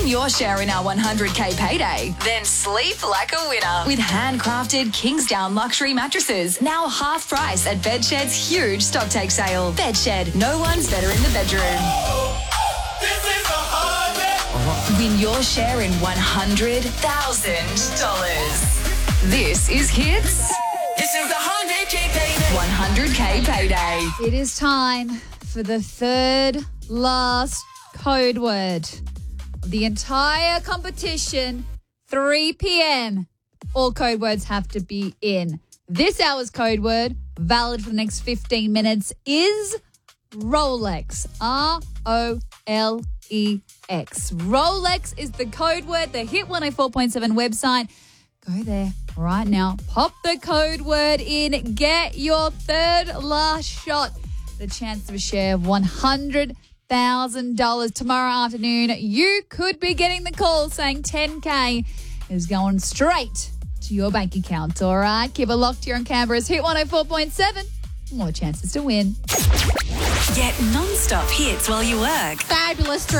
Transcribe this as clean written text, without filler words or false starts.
Win your share in our 100K payday. Then sleep like a winner with handcrafted Kingsdown luxury mattresses. Now half price at Bedshed's huge stock take sale. Bedshed, no one's better in the bedroom. Win your share in $100,000. This is Hits. This is the 100K payday. 100K payday. It is time for the third last code word of the entire competition. 3 p.m. All code words have to be in. This hour's code word, valid for the next 15 minutes, is Rolex. R-O-L-E-X. Rolex is the code word. The Hit 104.7 website. Go there right now. Pop the code word in. Get your third last shot. The chance of a share of $100,000 tomorrow afternoon. You could be getting the call saying 10K is going straight to your bank account. All right, keep it locked here on Canberra's Hit 104.7. More chances to win. Get non-stop hits while you work. Fabulous.